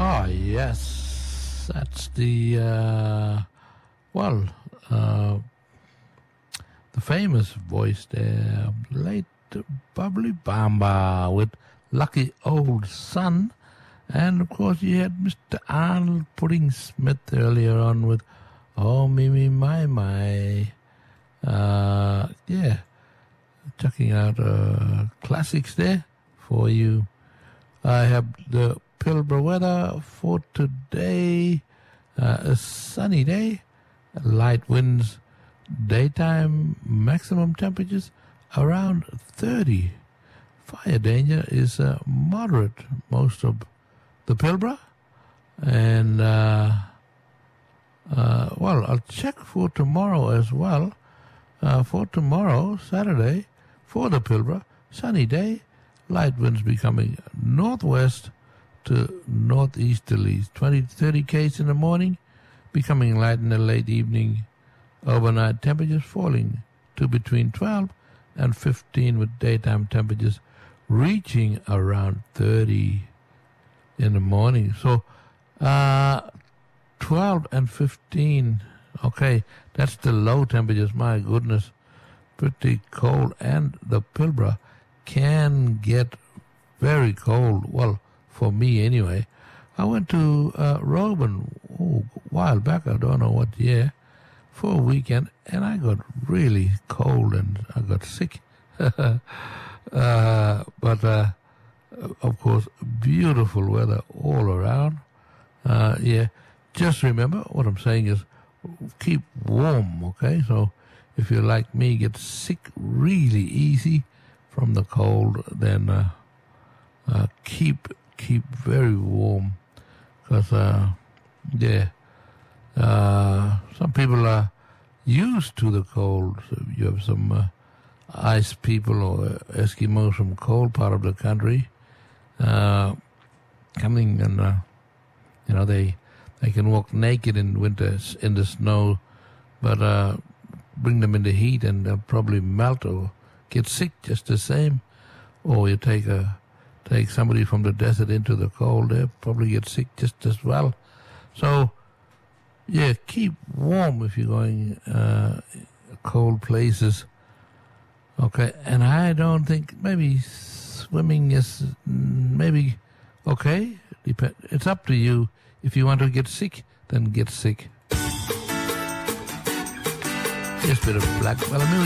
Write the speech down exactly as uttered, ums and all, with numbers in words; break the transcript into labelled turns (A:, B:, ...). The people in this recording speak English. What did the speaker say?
A: Oh, yes. That's the, uh, well, uh, the famous voice there, late Bubbly Bamba with Lucky Old Son. And, of course, you had Mister Arnold Pudding Smith earlier on with Oh, Me, Me, My, My. Uh, yeah, checking out uh, classics there for you. I have the Pilbara weather for today. Uh, a sunny day, light winds, daytime maximum temperatures around thirty. Fire danger is uh, moderate most of the Pilbara. And, uh, uh, well, I'll check for tomorrow as well. Uh, for tomorrow, Saturday, for the Pilbara, sunny day, light winds becoming northwest to northeasterlies, twenty to thirty k's in the morning, becoming light in the late evening, overnight temperatures falling to between twelve and fifteen with daytime temperatures reaching around thirty in the morning. So uh, twelve and fifteen, okay, that's the low temperatures, my goodness, pretty cold, and the Pilbara can get very cold, well, for me anyway. I went to uh, Roban oh, a while back, I don't know what year, for a weekend, and I got really cold and I got sick. uh, but, uh, of course, beautiful weather all around. Uh, yeah, just remember what I'm saying is keep warm, okay? So if you're like me, get sick really easy from the cold, then uh, uh, keep keep very warm, because uh, yeah, uh, some people are used to the cold. So you have some uh, ice people or Eskimos from cold part of the country uh, coming, and uh, you know they they can walk naked in winter in the snow, but uh, bring them in the heat and they'll probably melt or get sick just the same. Or you take a take somebody from the desert into the cold, they'll probably get sick just as well. So, yeah, keep warm if you're going uh, cold places. Okay, and I don't think, maybe swimming is maybe okay. Dep- it's up to you. If you want to get sick, then get sick. Just a bit of black. Well,